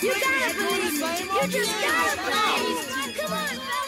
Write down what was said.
You gotta believe me. You just gotta believe. Come on, fellas.